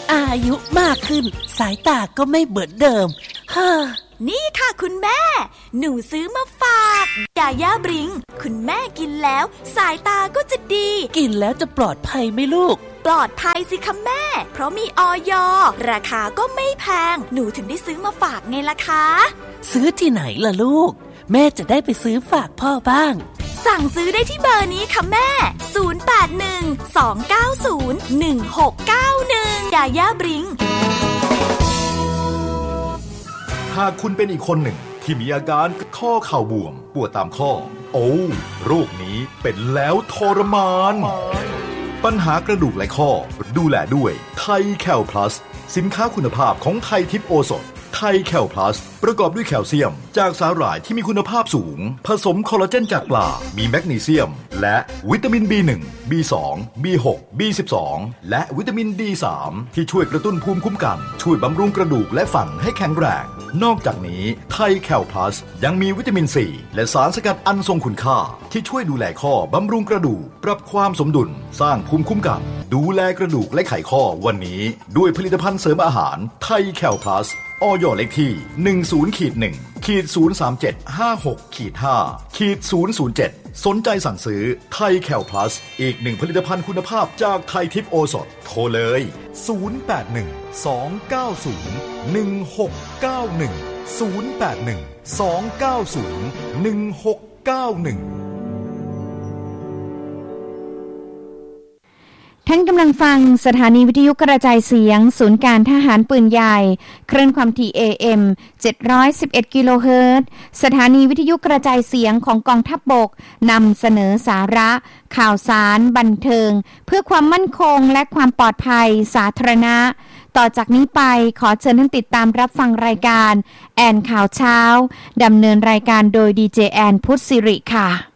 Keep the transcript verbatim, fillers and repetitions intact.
อายุมากขึ้นสายตาก็ไม่เหมือนเดิมฮ่านี่ค่ะคุณแม่หนูซื้อมาฝากยาย่าบริงคุณแม่กินแล้วสายตาก็จะดีกินแล้วจะปลอดภัยไหมลูกปลอดภัยสิคะแม่เพราะมีอย.ราคาก็ไม่แพงหนูถึงได้ซื้อมาฝากไงล่ะคะซื้อที่ไหนล่ะลูกแม่จะได้ไปซื้อฝากพ่อบ้างสั่งซื้อได้ที่เบอร์นี้ค่ะแม่ศูนย์ แปด หนึ่ง สอง เก้า ศูนย์ หนึ่ง หก เก้า หนึ่งยาย่าบริงหากคุณเป็นอีกคนหนึ่งที่มีอาการข้อเข่าบวมปวดตามข้อโอ้โรคนี้เป็นแล้วทรมานปัญหากระดูกและข้อดูแลด้วยไทยแคลพลัสสินค้าคุณภาพของไทยทิพย์โอสถไทยแคลพลัสประกอบด้วยแคลเซียมจากสาหร่ายที่มีคุณภาพสูงผสมคอลลาเจนจากปลามีแมกนีเซียมและวิตามิน บี หนึ่ง บี สอง บี หก บี สิบสอง และวิตามิน ดี สาม ที่ช่วยกระตุ้นภูมิคุ้มกันช่วยบำรุงกระดูกและฟันให้แข็งแรงนอกจากนี้ไทยแคลพลัสยังมีวิตามิน ซี และสารสกัดอันทรงคุณค่าที่ช่วยดูแลข้อบำรุงกระดูกปรับความสมดุลสร้างภูมิคุ้มกันดูแลกระดูกและไขข้อวันนี้ด้วยผลิตภัณฑ์เสริมอาหารไทยแคลพลัสอย.เลขที่ หนึ่ง ศูนย์ หนึ่ง ศูนย์ สาม เจ็ด ห้า หก ห้า ศูนย์ ศูนย์ เจ็ดสนใจสั่งซื้อไทยแคลพลัสอีกหนึ่งผลิตภัณฑ์คุณภาพจากไทยทิพย์โอสถโทรเลยศูนย์ แปด หนึ่ง สอง เก้า ศูนย์ หนึ่ง หก เก้า หนึ่ง ศูนย์ แปด หนึ่ง สอง เก้า ศูนย์ หนึ่ง หก เก้า หนึ่งท่านกำลังฟังสถานีวิทยุกระจายเสียงศูนย์การทหารปืนใหญ่คลื่นความถี่ เอ เอ็ม เจ็ดร้อยสิบเอ็ด กิโลเฮิรตซ์สถานีวิทยุกระจายเสียงของกองทัพบกนำเสนอสาระข่าวสารบันเทิงเพื่อความมั่นคงและความปลอดภัยสาธารณะต่อจากนี้ไปขอเชิญท่านติดตามรับฟังรายการแอนข่าวเช้าดำเนินรายการโดยดีเจแอนพุทธศิริค่ะ